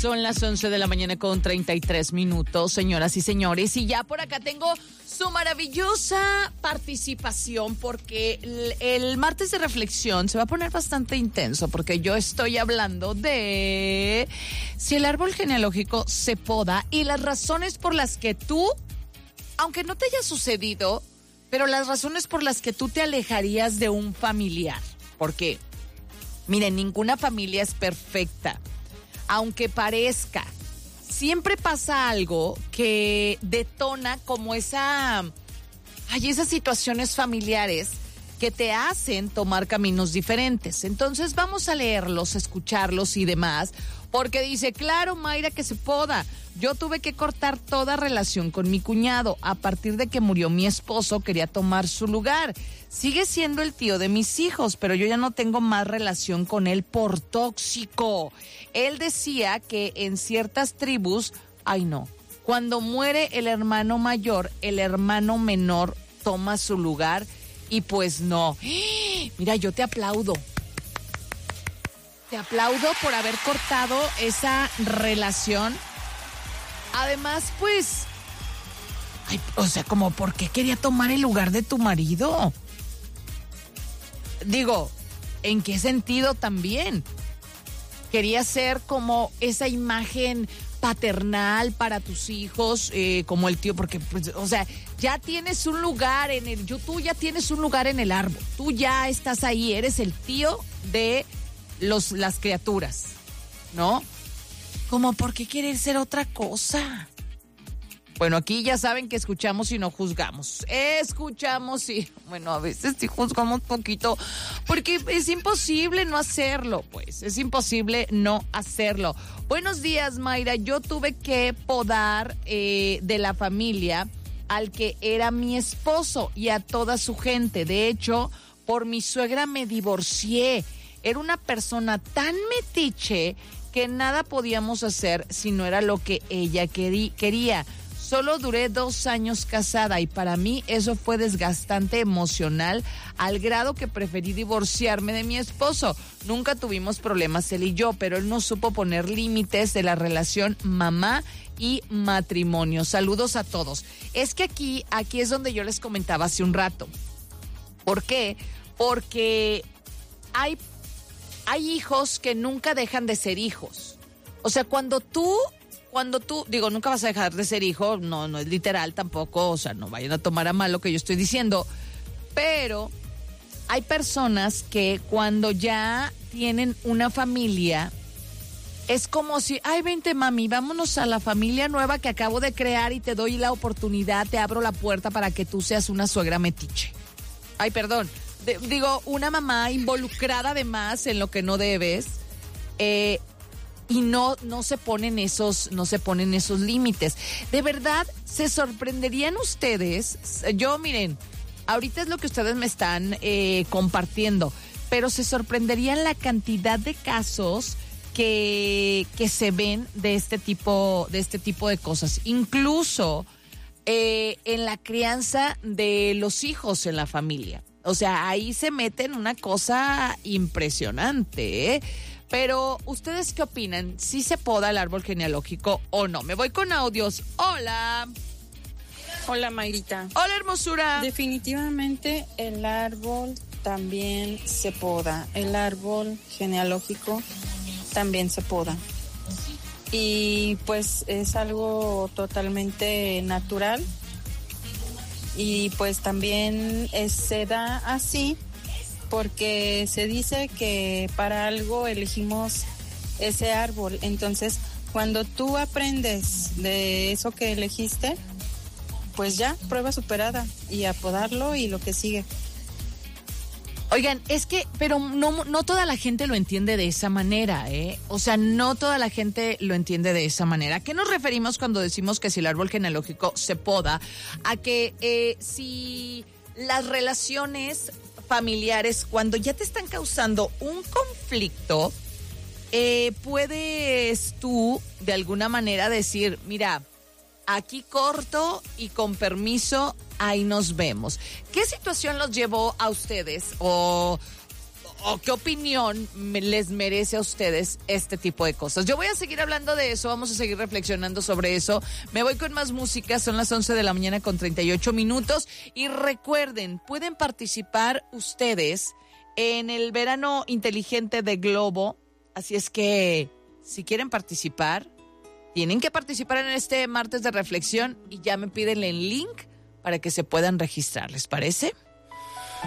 Son las 11 de la mañana con 33 minutos, señoras y señores. Y ya por acá tengo su maravillosa participación porque el martes de reflexión se va a poner bastante intenso porque yo estoy hablando de si el árbol genealógico se poda y las razones por las que tú, aunque no te haya sucedido, pero las razones por las que tú te alejarías de un familiar. Porque, miren, ninguna familia es perfecta. Aunque parezca, siempre pasa algo que detona como esas situaciones familiares que te hacen tomar caminos diferentes. Entonces vamos a leerlos, escucharlos y demás, porque dice, claro, Mayra, que se poda. Yo tuve que cortar toda relación con mi cuñado. A partir de que murió mi esposo, quería tomar su lugar. Sigue siendo el tío de mis hijos, pero yo ya no tengo más relación con él por tóxico. Él decía que en ciertas tribus, cuando muere el hermano mayor, el hermano menor toma su lugar y pues no. Mira, yo te aplaudo. Te aplaudo por haber cortado esa relación. Además, pues, como, ¿por qué quería tomar el lugar de tu marido? Digo, ¿en qué sentido también? Quería ser como esa imagen paternal para tus hijos, como el tío, porque, pues, ya tienes un lugar tú ya tienes un lugar en el árbol. Tú ya estás ahí, eres el tío de las criaturas, ¿no? Como, ¿por qué querer ser otra cosa? Bueno, aquí ya saben que escuchamos y no juzgamos. Escuchamos y, a veces sí juzgamos poquito, porque es imposible no hacerlo, pues. Es imposible no hacerlo. Buenos días, Mayra. Yo tuve que podar de la familia al que era mi esposo y a toda su gente. De hecho, por mi suegra me divorcié. Era una persona tan metiche que nada podíamos hacer si no era lo que ella quería. Solo duré 2 años casada y para mí eso fue desgastante emocional al grado que preferí divorciarme de mi esposo. Nunca tuvimos problemas él y yo, pero él no supo poner límites de la relación mamá y matrimonio. Saludos a todos. Es que aquí es donde yo les comentaba hace un rato. ¿Por qué? Porque hay hijos que nunca dejan de ser hijos. O sea, cuando tú, nunca vas a dejar de ser hijo, no es literal tampoco, no vayan a tomar a mal lo que yo estoy diciendo, pero hay personas que cuando ya tienen una familia, es como si, vente mami, vámonos a la familia nueva que acabo de crear y te doy la oportunidad, te abro la puerta para que tú seas una suegra metiche. Una mamá involucrada además en lo que no debes, y no se ponen esos límites. De verdad, se sorprenderían ustedes. Miren, ahorita es lo que ustedes me están compartiendo, pero se sorprenderían la cantidad de casos que se ven de este tipo de cosas. Incluso en la crianza de los hijos en la familia. O sea, ahí se meten una cosa impresionante, ¿eh? Pero, ¿ustedes qué opinan? ¿Sí se poda el árbol genealógico o no? Me voy con audios. Hola. Hola, Mayrita. Hola, hermosura. Definitivamente el árbol también se poda. El árbol genealógico también se poda. Y pues es algo totalmente natural. Y pues también se da así porque se dice que para algo elegimos ese árbol. Entonces, cuando tú aprendes de eso que elegiste, pues ya, prueba superada y a podarlo y lo que sigue. Oigan, pero no toda la gente lo entiende de esa manera, ¿eh? O sea, no toda la gente lo entiende de esa manera. ¿A qué nos referimos cuando decimos que si el árbol genealógico se poda? A que si las relaciones familiares, cuando ya te están causando un conflicto, puedes tú de alguna manera decir, mira, aquí corto y con permiso, ahí nos vemos. ¿Qué situación los llevó a ustedes o o qué opinión les merece a ustedes este tipo de cosas. Yo voy a seguir hablando de eso, vamos a seguir reflexionando sobre eso. Me voy con más música, son las 11 de la mañana con 38 minutos. Y recuerden, pueden participar ustedes en el verano inteligente de Globo. Así es que, si quieren participar, tienen que participar en este martes de reflexión y ya me piden el link para que se puedan registrar. ¿Les parece?